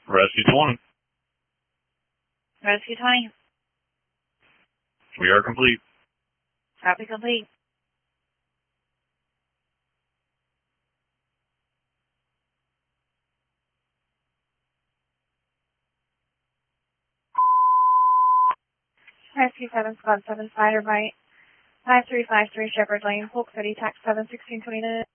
Rescue 20. Rescue 20. We are complete. Copy complete. Rescue 7, Squad 7, Spider Bite, 5353 Shepherd Lane, Polk City, Tax 7, 1629.